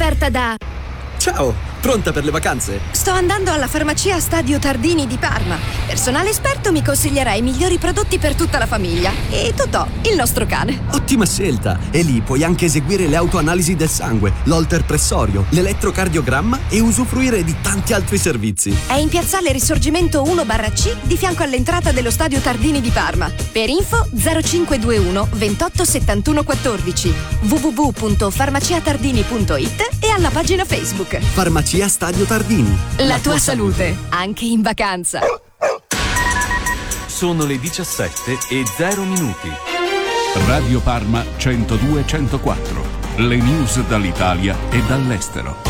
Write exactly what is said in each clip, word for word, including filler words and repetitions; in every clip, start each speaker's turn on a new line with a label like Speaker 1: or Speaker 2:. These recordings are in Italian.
Speaker 1: offerta da...
Speaker 2: Ciao, pronta per le vacanze?
Speaker 1: Sto andando alla farmacia Stadio Tardini di Parma. Personale esperto mi consiglierà i migliori prodotti per tutta la famiglia. E Totò, il nostro cane.
Speaker 2: Ottima scelta! E lì puoi anche eseguire le autoanalisi del sangue, l'holter pressorio, l'elettrocardiogramma e usufruire di tanti altri servizi.
Speaker 1: È in piazzale Risorgimento uno barra C di fianco all'entrata dello Stadio Tardini di Parma. Per info zero cinque due uno ventotto settantuno quattordici, w w w punto farmaciatardini punto it e alla pagina Facebook.
Speaker 2: Farmacia Stadio Tardini.
Speaker 1: La, La tua, tua salute, salute, anche in vacanza.
Speaker 3: Sono le diciassette e zero minuti.
Speaker 4: Radio Parma centodue centoquattro. Le news dall'Italia e dall'estero.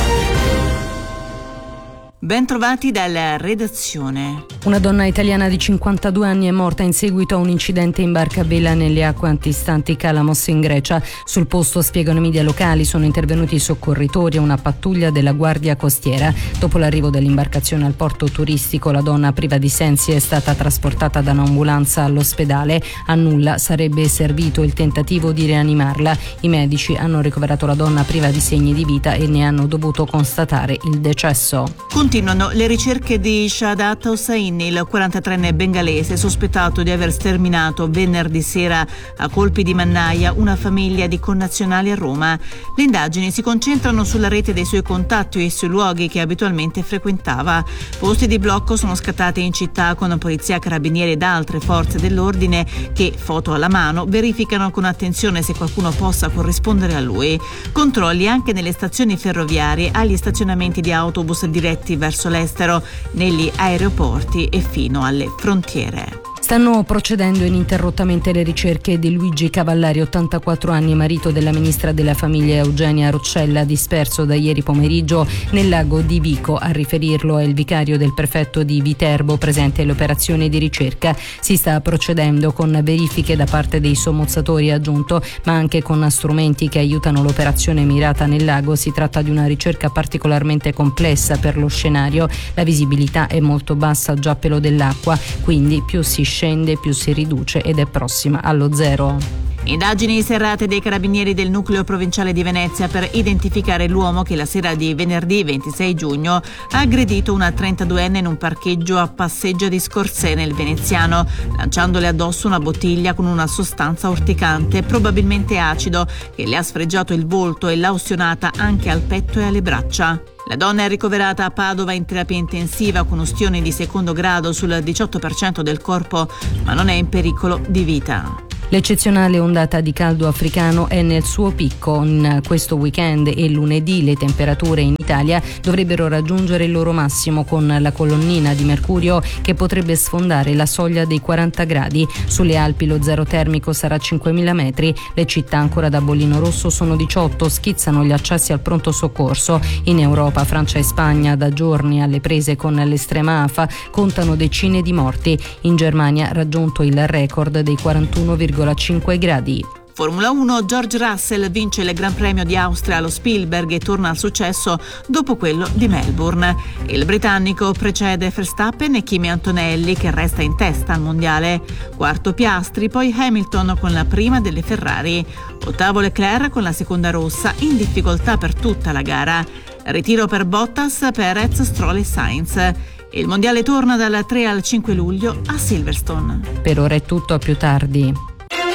Speaker 5: Ben trovati dalla redazione.
Speaker 6: Una donna italiana di cinquantadue anni è morta in seguito a un incidente in barca a vela nelle acque antistanti Calamos in Grecia. Sul posto, spiegano i media locali, sono intervenuti i soccorritori e una pattuglia della Guardia Costiera. Dopo l'arrivo dell'imbarcazione al porto turistico, la donna priva di sensi è stata trasportata da un'ambulanza all'ospedale. A nulla sarebbe servito il tentativo di rianimarla. I medici hanno ricoverato la donna priva di segni di vita e ne hanno dovuto constatare il decesso.
Speaker 5: Continuano le ricerche di Shahadat Hossain, il quarantatreenne bengalese sospettato di aver sterminato venerdì sera a colpi di mannaia una famiglia di connazionali a Roma. Le indagini si concentrano sulla rete dei suoi contatti e sui luoghi che abitualmente frequentava. Posti di blocco sono scattati in città con polizia, carabinieri ed altre forze dell'ordine che, foto alla mano, verificano con attenzione se qualcuno possa corrispondere a lui. Controlli anche nelle stazioni ferroviarie, agli stazionamenti di autobus diretti verso l'estero, negli aeroporti e fino alle frontiere.
Speaker 6: Stanno procedendo ininterrottamente le ricerche di Luigi Cavallari, ottantaquattro anni, marito della ministra della famiglia Eugenia Roccella, disperso da ieri pomeriggio nel lago di Vico. A riferirlo è il vicario del prefetto di Viterbo, presente alle operazioni di ricerca. Si sta procedendo con verifiche da parte dei sommozzatori, aggiunto, ma anche con strumenti che aiutano l'operazione mirata nel lago. Si tratta di una ricerca particolarmente complessa per lo scenario. La visibilità è molto bassa già a pelo dell'acqua, quindi più si scende più si riduce ed è prossima allo zero.
Speaker 5: Indagini serrate dei carabinieri del nucleo provinciale di Venezia per identificare l'uomo che la sera di venerdì ventisei giugno ha aggredito una trentaduenne in un parcheggio a Passeggio di Scorzè nel Veneziano, lanciandole addosso una bottiglia con una sostanza urticante, probabilmente acido, che le ha sfregiato il volto e l'ha ustionata anche al petto e alle braccia. La donna è ricoverata a Padova in terapia intensiva con ustioni di secondo grado sul diciotto per cento del corpo, ma non è in pericolo di vita.
Speaker 6: L'eccezionale ondata di caldo africano è nel suo picco. In questo weekend e lunedì le temperature in Italia dovrebbero raggiungere il loro massimo, con la colonnina di mercurio che potrebbe sfondare la soglia dei quaranta gradi. Sulle Alpi lo zero termico sarà cinquemila metri. Le città ancora da bollino rosso sono diciotto, schizzano gli accessi al pronto soccorso. In Europa, Francia e Spagna, da giorni alle prese con l'estrema afa, contano decine di morti. In Germania raggiunto il record dei quarantuno virgola cinque gradi.
Speaker 5: Formula uno, George Russell vince il Gran Premio di Austria allo Spielberg e torna al successo dopo quello di Melbourne. Il britannico precede Verstappen e Kimi Antonelli, che resta in testa al mondiale. Quarto Piastri, poi Hamilton con la prima delle Ferrari. Ottavo Leclerc con la seconda rossa, in difficoltà per tutta la gara. Ritiro per Bottas, Perez, Stroll e Sainz. Il mondiale torna dal tre al cinque luglio a Silverstone.
Speaker 6: Per ora è tutto, a più tardi.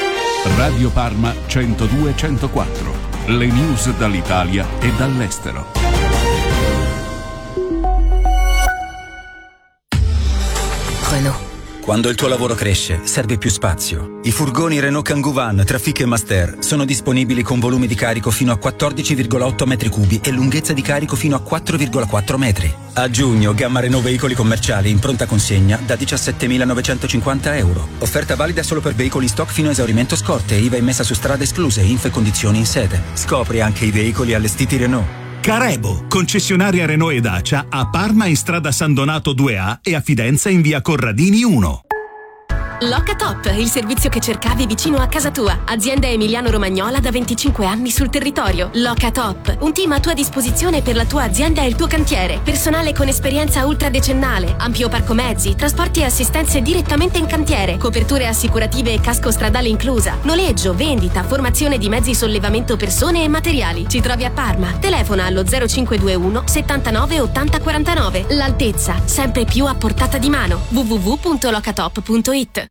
Speaker 4: Radio Parma centodue centoquattro. Le news dall'Italia e dall'estero.
Speaker 7: Renault. Quando il tuo lavoro cresce, serve più spazio. I furgoni Renault Kangoo Van, Trafic e Master sono disponibili con volumi di carico fino a quattordici virgola otto metri cubi e lunghezza di carico fino a quattro virgola quattro metri. A giugno, gamma Renault veicoli commerciali in pronta consegna da diciassettemilanovecentocinquanta euro. Offerta valida solo per veicoli in stock fino a esaurimento scorte, I V A immessa su strada escluse, info e condizioni in sede. Scopri anche i veicoli allestiti Renault.
Speaker 8: Carebo, concessionaria Renault e Dacia a Parma in strada San Donato due A e a Fidenza in via Corradini uno.
Speaker 9: Locatop, il servizio che cercavi vicino a casa tua. Azienda emiliano-romagnola da venticinque anni sul territorio. Locatop, un team a tua disposizione per la tua azienda e il tuo cantiere. Personale con esperienza ultradecennale, ampio parco mezzi, trasporti e assistenze direttamente in cantiere, coperture assicurative e casco stradale inclusa, noleggio, vendita, formazione di mezzi sollevamento persone e materiali. Ci trovi a Parma. Telefona allo zero cinque due uno settantanove ottanta quarantanove. L'altezza, sempre più a portata di mano. w w w punto locatop punto it.